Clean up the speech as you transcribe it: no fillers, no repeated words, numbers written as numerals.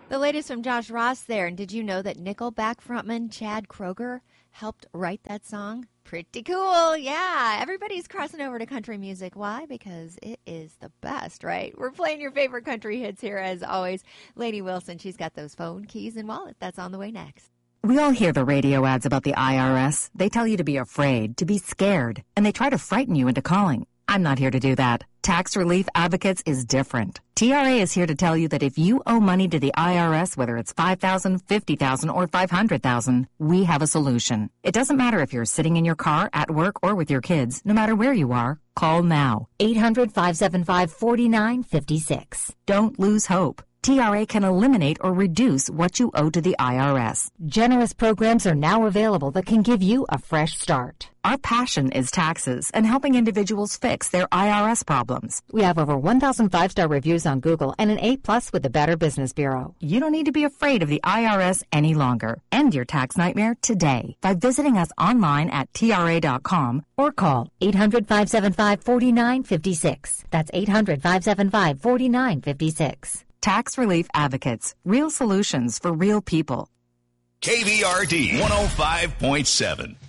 The latest from Josh Ross there. And did you know that Nickelback frontman Chad Kroeger helped write that song? Pretty cool. Yeah. Everybody's crossing over to country music. Why? Because it is the best, right? We're playing your favorite country hits here as always. Lady Wilson, she's got those phone, keys, and wallet. That's on the way next. We all hear the radio ads about the IRS. They tell you to be afraid, to be scared, and they try to frighten you into calling. I'm not here to do that. Tax Relief Advocates is different. TRA is here to tell you that if you owe money to the IRS, whether it's $5,000, $50,000, or $500,000, we have a solution. It doesn't matter if you're sitting in your car, at work, or with your kids. No matter where you are, call now. 800-575-4956. Don't lose hope. TRA can eliminate or reduce what you owe to the IRS. Generous programs are now available that can give you a fresh start. Our passion is taxes and helping individuals fix their IRS problems. We have over 1,000 5-star reviews on Google and an A+ with the Better Business Bureau. You don't need to be afraid of the IRS any longer. End your tax nightmare today by visiting us online at TRA.com or call 800-575-4956. That's 800-575-4956. Tax Relief Advocates. Real solutions for real people. KVRD 105.7.